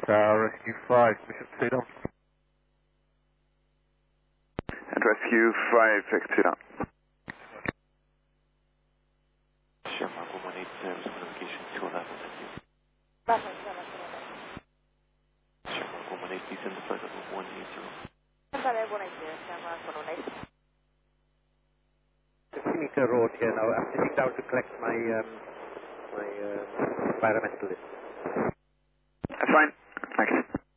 Rescue 5, mission speed on. And Rescue 5, exit on. Shamrock 118 service notification 211, thank you. Shamrock 118, descend to flight level 180. Seneca Road here now. I'm sitting down to collect my environmental list. That's fine. Thanks.